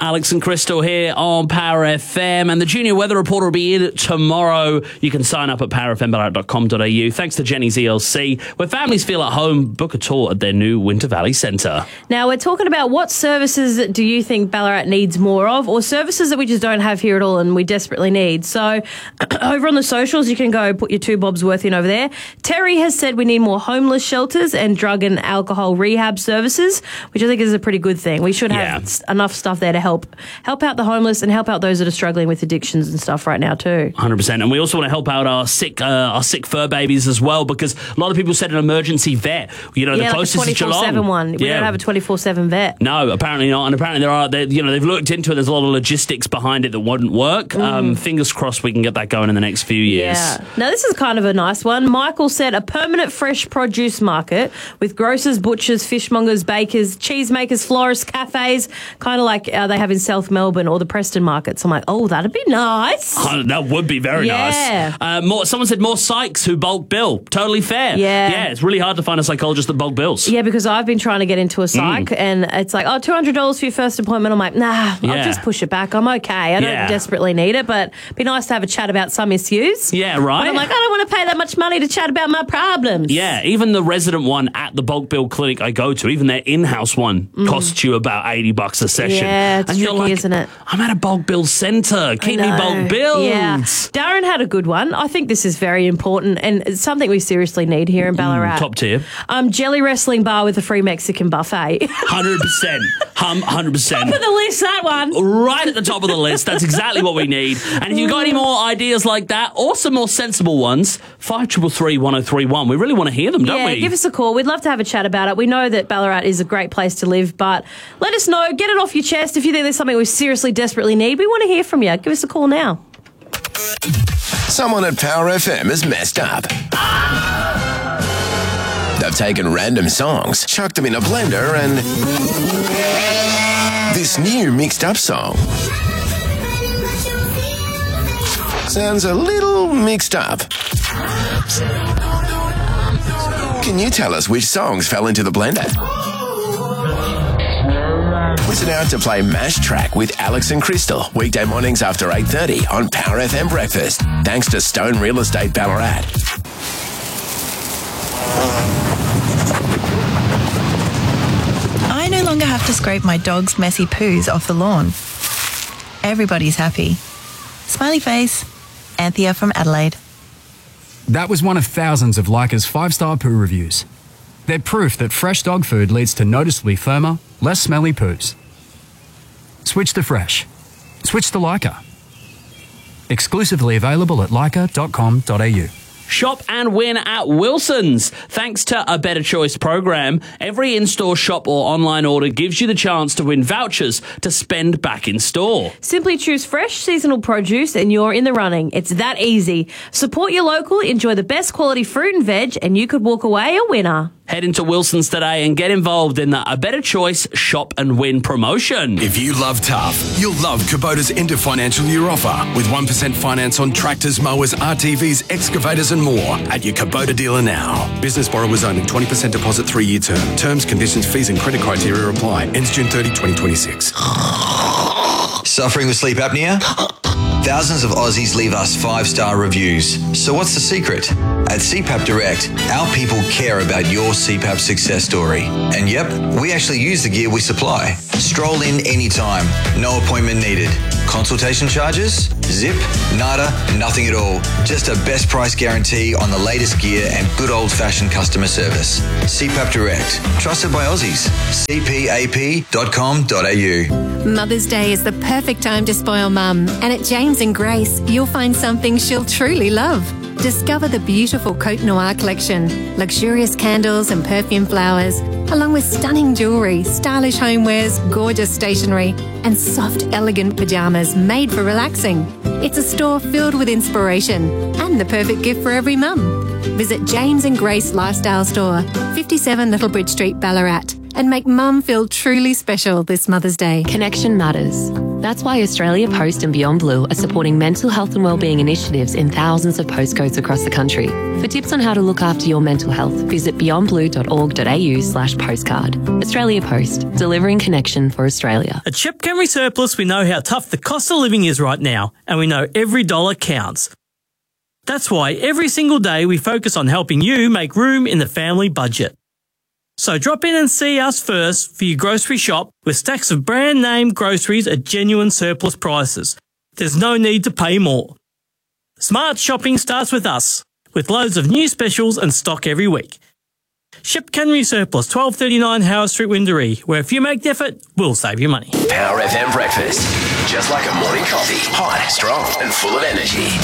Alex and Crystal here on Power FM, and the Junior Weather Report will be in tomorrow. You can sign up at powerfmballarat.com.au. Thanks to Jenny's ELC, where families feel at home. Book a tour at their new Winter Valley Centre. Now, we're talking about what services do you think Ballarat needs more of, or services that we just don't have here at all and we desperately need. So over on the socials, you can go put your 2 bobs worth in over there. Terry has said we need more homeless shelters and drug and alcohol rehab services, which I think is a pretty good thing. We should have enough stuff there to help out the homeless and help out those that are struggling with addictions and stuff right now too. 100%. And we also want to help out our sick fur babies as well, because a lot of people said an emergency vet. You know, the closest is Geelong. 24/7 one. We don't have a 24/7 vet. No, apparently not. And apparently they've looked into it. There's a lot of logistics behind it that wouldn't work. Fingers crossed we can get that going in the next few years. Yeah. Now, this is kind of a nice one. Michael said a permanent fresh produce market with grocers, butchers, fishmongers, bakers, cheesemakers, florists, cafes, kind of like they have in South Melbourne or the Preston markets. I'm like, oh, that'd be nice. Oh, that would be very nice. Someone said more psychs who bulk bill. Totally fair. Yeah, it's really hard to find a psychologist that bulk bills. Yeah, because I've been trying to get into a psych and it's like, oh, $200 for your first appointment. I'm like, nah, I'll just push it back. I'm okay. I don't desperately need it, but it'd be nice to have a chat about some issues. Yeah, right. But I'm like, I don't want to pay that much money to chat about my problems. Yeah, even the resident one at the bulk bill clinic I go to, even their in-house one costs you about $80 a session. Yeah, it's tricky, isn't it? I'm at a bulk bill centre. Keep me bulk bills. Yeah. Darren had a good one. I think this is very important and it's something we seriously need here in Ballarat. Top tier. Jelly wrestling bar with a free Mexican buffet. 100%. 100%. Top of the list, that one. Right at the top of the list. That's exactly what we need. And if you've got any more ideas like that or some more sensible ones, 5333 1031. We really want to hear them, don't we? Yeah, give us a call. We'd love to have a chat about it. We know that Ballarat is a great place to live, but let us know. Get it off your chest. If you think there's something we seriously, desperately need, we want to hear from you. Give us a call now. Someone at Power FM has messed up. They've taken random songs, chucked them in a blender, and this new mixed up song sounds a little mixed up. Can you tell us which songs fell into the blender? Listen out to play Mash Track with Alex and Crystal, weekday mornings after 8:30 on Power FM Breakfast. Thanks to Stone Real Estate Ballarat. I no longer have to scrape my dog's messy poos off the lawn. Everybody's happy. Smiley face. Anthea from Adelaide. That was one of thousands of Leica's 5-star poo reviews. They're proof that fresh dog food leads to noticeably firmer, less smelly poos. Switch to fresh. Switch to Leica. Exclusively available at leica.com.au. Shop and win at Wilson's. Thanks to a Better Choice program, every in-store shop or online order gives you the chance to win vouchers to spend back in store. Simply choose fresh seasonal produce and you're in the running. It's that easy. Support your local, enjoy the best quality fruit and veg, and you could walk away a winner. Head into Wilson's today and get involved in the A Better Choice Shop and Win promotion. If you love tough, you'll love Kubota's end of financial year offer with 1% finance on tractors, mowers, RTVs, excavators and more at your Kubota dealer now. Business borrowers only. 20% deposit 3-year term. Terms, conditions, fees and credit criteria apply. Ends June 30, 2026. Suffering with sleep apnea? Thousands of Aussies leave us 5-star reviews. So what's the secret? At CPAP Direct, our people care about your CPAP success story. And yep, we actually use the gear we supply. Stroll in anytime. No appointment needed. Consultation charges? Zip? Nada? Nothing at all. Just a best price guarantee on the latest gear and good old-fashioned customer service. CPAP Direct. Trusted by Aussies. cpap.com.au. Mother's Day is the perfect time to spoil Mum. And at James and Grace, you'll find something she'll truly love. Discover the beautiful Cote Noir collection, luxurious candles and perfume flowers, along with stunning jewellery, stylish homewares, gorgeous stationery, and soft, elegant pyjamas made for relaxing. It's a store filled with inspiration and the perfect gift for every mum. Visit James and Grace Lifestyle Store, 57 Little Bridge Street, Ballarat. and make Mum feel truly special this Mother's Day. Connection matters. That's why Australia Post and Beyond Blue are supporting mental health and wellbeing initiatives in thousands of postcodes across the country. For tips on how to look after your mental health, visit beyondblue.org.au/postcard. Australia Post, delivering connection for Australia. At Ship Camry Surplus, we know how tough the cost of living is right now, and we know every dollar counts. That's why every single day we focus on helping you make room in the family budget. So drop in and see us first for your grocery shop with stacks of brand name groceries at genuine surplus prices. There's no need to pay more. Smart shopping starts with us, with loads of new specials and stock every week. Ship Camry Surplus, 1239 Howard Street, Windaree, where if you make the effort, we'll save you money. Power FM breakfast. Just like a morning coffee. Hot, strong and full of energy.